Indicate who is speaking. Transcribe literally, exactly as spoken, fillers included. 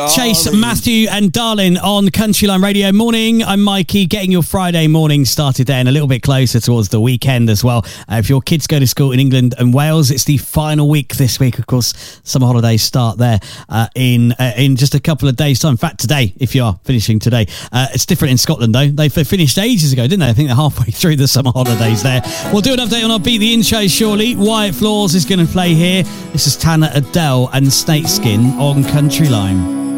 Speaker 1: Chase, Matthew and Darlin on Countryline Radio. Morning, I'm Mikey, getting your Friday morning started there and a little bit closer towards the weekend as well. Uh, if your kids go to school in England and Wales, it's the final week this week. Of course, summer holidays start there uh, in uh, in just a couple of days' time. In fact, today, if you are finishing today. Uh, it's different in Scotland, though. They finished ages ago, didn't they? I think they're halfway through the summer holidays there. We'll do an update on our Beat the In show shortly. Wyatt Floors is going to play here. This is Tana Adele and Snakeskin on Countryline.